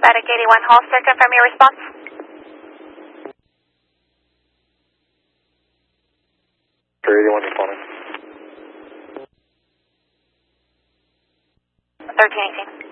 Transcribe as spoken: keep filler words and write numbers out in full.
Attic eighty-one Hollister, confirm your response. eighty-one responding. thirteen eighteen.